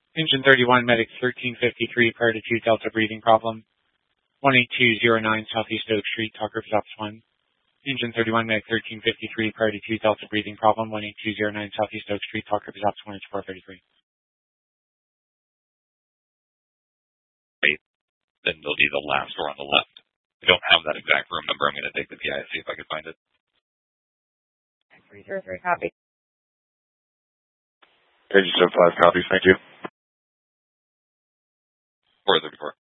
Engine 31, Medic 1353, prior to 2 Delta breathing problem. 18209 Southeast Oak Street, talk group is Ops 1. Engine 31, Medic 1353, prior to 2 Delta breathing problem. 18209 Southeast Oak Street, talk group is Ops 1, it's 433. Right. Then they'll be the last door on the left. I don't have that exact room number. I'm going to take the PI, see if I can find it. 303, copy. Page 75 copies, thank you. 434.